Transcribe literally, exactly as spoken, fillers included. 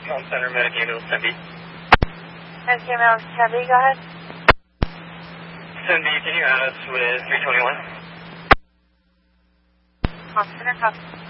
Home Center, Medic Ambulance, Tempe. Medic Ambulance, Tempe, go ahead. Tempe, can you add us with three twenty-one? Home Center, copy.